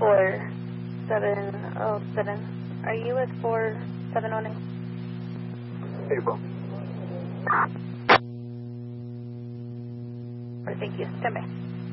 4707. Are you with 4709? April. Thank you. Stand by.